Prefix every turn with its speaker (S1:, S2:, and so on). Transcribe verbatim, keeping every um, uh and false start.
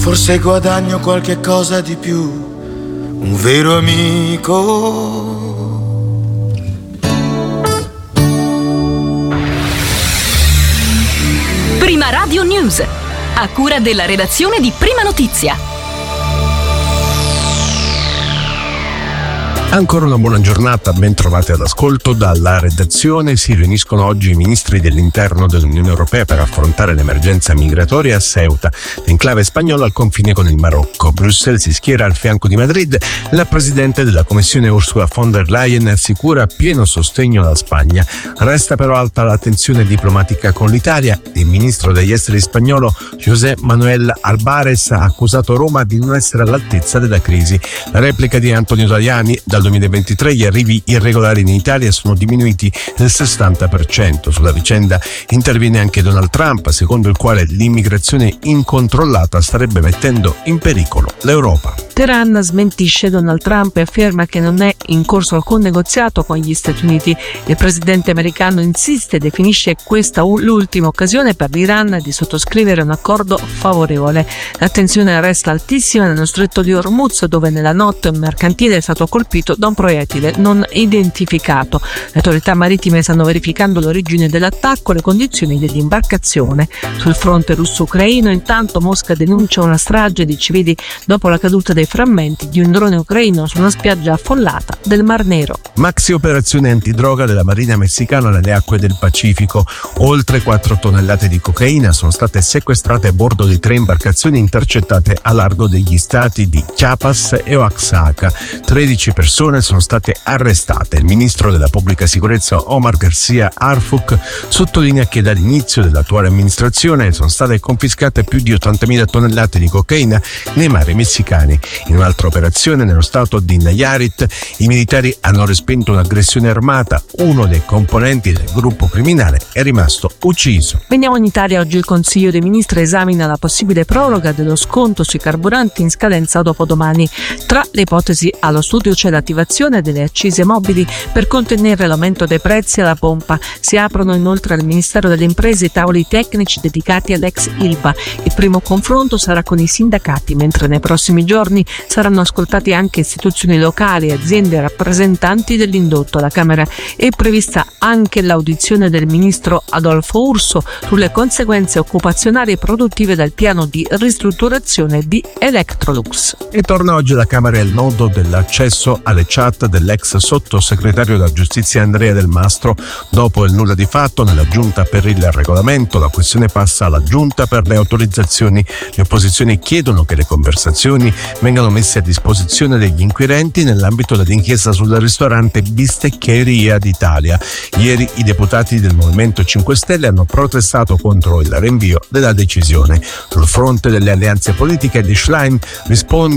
S1: forse guadagno qualche cosa di più, un vero amico.
S2: Prima Radio News, a cura della redazione di Prima Notizia.
S3: Ancora una buona giornata, ben trovati all'ascolto dalla redazione. Si riuniscono oggi i ministri dell'interno dell'Unione Europea per affrontare l'emergenza migratoria a Ceuta, l'enclave spagnola al confine con il Marocco. Bruxelles si schiera al fianco di Madrid. La presidente della Commissione Ursula von der Leyen assicura pieno sostegno alla Spagna. Resta però alta la tensione diplomatica con l'Italia. Il ministro degli esteri spagnolo José Manuel Álvarez ha accusato Roma di non essere all'altezza della crisi. La replica di Antonio Tajani: dal duemilaventitré gli arrivi irregolari in Italia sono diminuiti del sessanta per cento. Sulla vicenda interviene anche Donald Trump, secondo il quale l'immigrazione incontrollata starebbe mettendo in pericolo l'Europa.
S4: Teheran smentisce Donald Trump e afferma che non è in corso alcun negoziato con gli Stati Uniti. Il presidente americano insiste e definisce questa l'ultima occasione per l'Iran di sottoscrivere un accordo favorevole. La tensione resta altissima nello stretto di Hormuz, dove nella notte un mercantile è stato colpito da un proiettile non identificato. Le autorità marittime stanno verificando l'origine dell'attacco e le condizioni dell'imbarcazione. Sul fronte russo-ucraino, intanto, Mosca denuncia una strage di civili dopo la caduta dei frammenti di un drone ucraino su una spiaggia affollata del Mar Nero.
S3: Maxi operazione antidroga della Marina messicana nelle acque del Pacifico. Oltre quattro tonnellate di cocaina sono state sequestrate a bordo di tre imbarcazioni intercettate a largo degli stati di Chiapas e Oaxaca. tredici persone sono state arrestate. Il ministro della pubblica sicurezza Omar Garcia Harfuch sottolinea che dall'inizio dell'attuale amministrazione sono state confiscate più di ottantamila tonnellate di cocaina nei mari messicani. In un'altra operazione nello stato di Nayarit i militari hanno respinto un'aggressione armata. Uno dei componenti del gruppo criminale è rimasto ucciso.
S4: Veniamo in Italia. Oggi il Consiglio dei Ministri esamina la possibile proroga dello sconto sui carburanti in scadenza dopodomani. Tra le ipotesi allo studio c'è l'attivazione delle accise mobili per contenere l'aumento dei prezzi alla pompa. Si aprono inoltre al Ministero delle Imprese i tavoli tecnici dedicati all'ex Ilva. Il primo confronto sarà con i sindacati, mentre nei prossimi giorni saranno ascoltati anche istituzioni locali, aziende e rappresentanti dell'indotto. Alla Camera è prevista anche l'audizione del ministro Adolfo Urso sulle conseguenze occupazionali e produttive del piano di ristrutturazione di Electrolux.
S3: E torna oggi alla Camera il nodo dell'accesso alle chat dell'ex sottosegretario della giustizia Andrea Del Mastro. Dopo il nulla di fatto nella giunta per il regolamento, la questione passa alla giunta per le autorizzazioni. Le opposizioni chiedono che le conversazioni vengano messe a disposizione degli inquirenti nell'ambito dell'inchiesta sul ristorante Bisteccheria d'Italia. Ieri i deputati del Movimento cinque Stelle hanno protestato contro il rinvio della decisione. Sul fronte delle alleanze politiche, di Schlein risponde